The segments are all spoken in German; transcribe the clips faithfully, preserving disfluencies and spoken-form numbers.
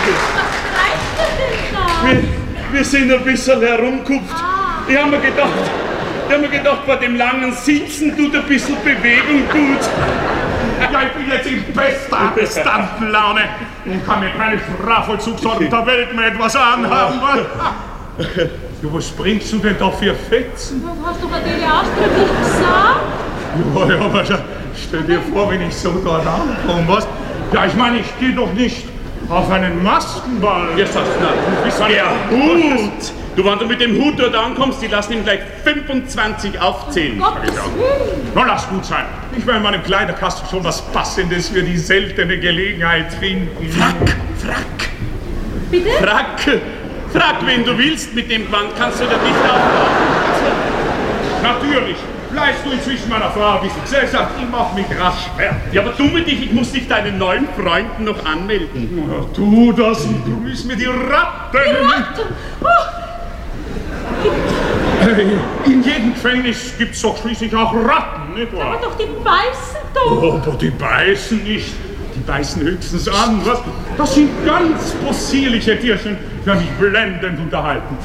Was treibt ihr denn da? Wir, wir sind ein bisschen herumgekupft. Ah. Ich hab mir gedacht, ich hab mir gedacht, bei dem langen Sitzen tut ein bisschen Bewegung gut. Ja, ich bin jetzt in bester Arrestantenlaune und kann mir keine Strafvollzugsordnung der Welt mehr etwas anhaben. Du, was bringst du denn da für Fetzen? Hast du gerade die ausdrücklich gesagt? Ja, ja, aber stell dir vor, wenn ich so dort ankomme, was? Ja, ich meine, ich stehe doch nicht auf einen Maskenball. Ja, sagst du, na, der Hut! Du, wenn du mit dem Hut dort ankommst, die lassen ihm gleich fünfundzwanzig aufzählen. Gott, na, lass gut sein. Ich werde in meinem Kleiderkasten schon was Passendes für die seltene Gelegenheit finden. Frack, Frack. Bitte? Frack, Frack, wen du willst. Mit dem Gewand kannst du da nicht auflaufen. Natürlich. Bleibst du inzwischen meiner Frau ein bisschen Gesellschaft, ich mach mich rasch fertig. Ja, aber dumme dich, ich muss dich deinen neuen Freunden noch anmelden. Ja, tu das und du bist mir die Ratten. Die Ratten? Oh. In jedem Gefängnis gibt's doch schließlich auch Ratten, nicht wahr? Aber doch, die beißen doch. Oh, aber die beißen nicht. Die beißen höchstens an, was? Das sind ganz possierliche Tierchen, die mich blendend unterhalten.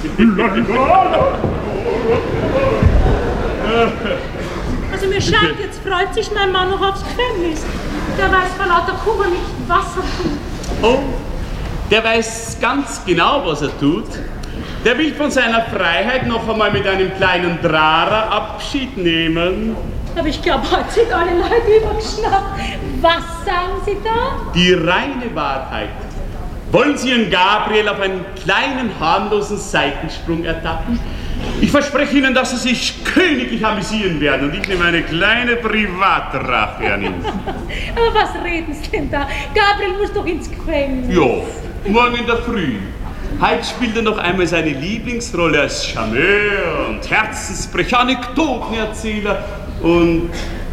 Also mir scheint, jetzt freut sich mein Mann noch aufs Gefängnis. Der weiß vor lauter Kummer nicht, was er tut. Oh, der weiß ganz genau, was er tut. Der will von seiner Freiheit noch einmal mit einem kleinen Drahrer Abschied nehmen. Aber ich glaube, heute sind alle Leute übergeschnappt. Was sagen Sie da? Die reine Wahrheit. Wollen Sie Ihren Gabriel auf einen kleinen, harmlosen Seitensprung ertappen? Ich verspreche Ihnen, dass Sie sich königlich amüsieren werden und ich nehme eine kleine Privatrache an ihn. Aber was reden Sie denn da? Gabriel muss doch ins Gefängnis. Ja, morgen in der Früh. Heute spielt er noch einmal seine Lieblingsrolle als Charmeur und Herzensbrecher, Anekdotenerzähler und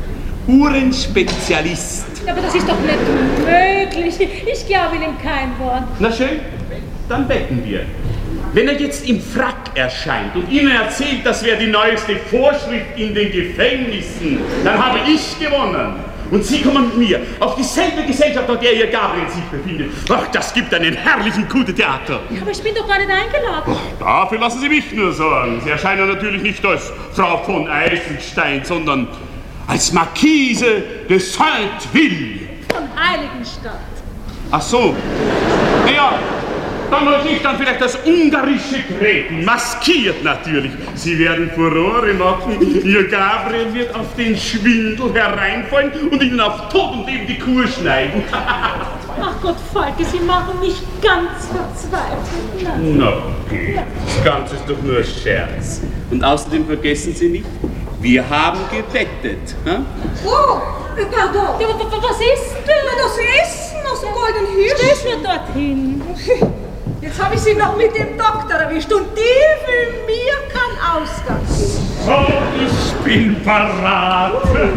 Uhrenspezialist. Aber das ist doch nicht möglich. Ich glaube Ihnen kein Wort. Na schön, dann wetten wir. Wenn er jetzt im Frack erscheint und Ihnen erzählt, das wäre die neueste Vorschrift in den Gefängnissen, dann habe ich gewonnen. Und Sie kommen mit mir auf dieselbe Gesellschaft, auf der Ihr Gabriel sich befindet. Ach, das gibt einen herrlichen Coup de Theater. Aber ich bin doch gar nicht eingeladen. Ach, dafür lassen Sie mich nur sorgen. Sie erscheinen natürlich nicht als Frau von Eisenstein, sondern als Marquise de Sainte-Ville. Von Heiligenstadt. Ach so. Naja, dann möchte ich dann vielleicht das ungarische Gräten, maskiert natürlich. Sie werden Furore machen. Ihr Gabriel wird auf den Schwindel hereinfallen und Ihnen auf Tod und Leben die Kur schneiden. Ach Gott, Falke, Sie machen mich ganz verzweifelt. Nein. Na, okay. Das Ganze ist doch nur ein Scherz. Und außerdem vergessen Sie nicht, wir haben gewettet. Hm? Oh, pardon. Ja, was ist denn? Na, das Essen aus dem Goldenen Hirsch. Stell mir dorthin. Jetzt habe ich Sie noch mit dem Doktor erwischt und die für mir kein Ausgang. So, ich bin parat.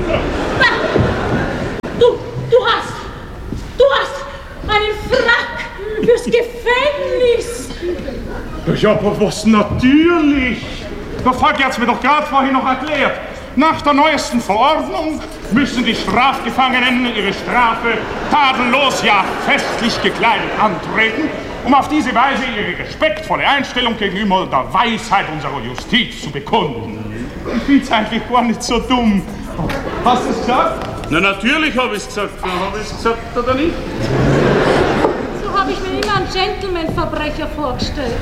Du, du hast, du hast einen Frack fürs Gefängnis. Ja, aber was natürlich? Der Falk hat es mir doch gerade vorhin noch erklärt. Nach der neuesten Verordnung müssen die Strafgefangenen ihre Strafe tadellos, ja festlich gekleidet antreten, um auf diese Weise ihre respektvolle Einstellung gegenüber der Weisheit unserer Justiz zu bekunden. Ich finde es eigentlich gar nicht so dumm. Hast du es gesagt? Na, natürlich habe ich es gesagt. Habe ich es gesagt oder nicht? So habe ich mir immer einen Gentleman-Verbrecher vorgestellt.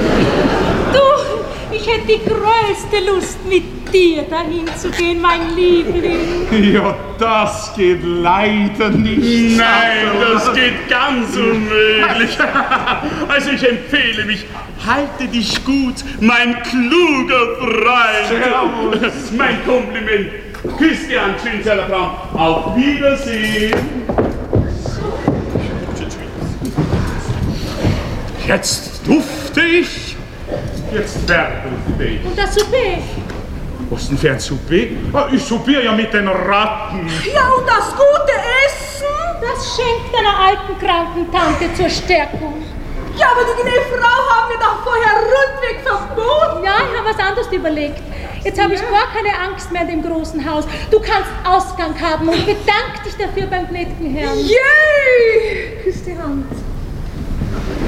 Du, ich hätte die größte Lust, mit dir dahin zu gehen, mein Liebling. Ja, das geht leider nicht. Nein, das geht ganz unmöglich. Also ich empfehle mich, halte dich gut, mein kluger Freund. Servus. Mein Kompliment. Küss dir an, schönster Traum. Auf Wiedersehen. Jetzt dufte ich, jetzt verdufte ich. Und das Souper? Was ist denn für ein Souper? Ah, ich soupiere ja mit den Ratten. Ja, und das gute Essen? Das schenkt deiner alten kranken Tante zur Stärkung. Ja, aber die gnädige Frau haben mir doch vorher rundweg verboten. Ja, ich habe was anderes überlegt. Jetzt habe ich gar keine Angst mehr in dem großen Haus. Du kannst Ausgang haben und bedank dich dafür beim gnädigen Herrn. Yay! Küss die Hand.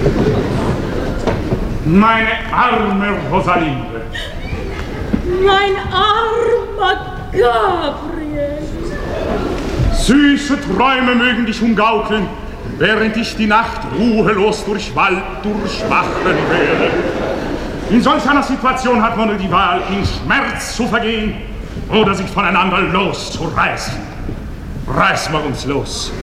Meine arme Rosalinde. Mein armer Gabriel. Süße Träume mögen dich umgaukeln, während ich die Nacht ruhelos durch Wald durchwachen werde. In solch einer Situation hat man nur die Wahl, in Schmerz zu vergehen oder sich voneinander loszureißen. Reißen wir uns los.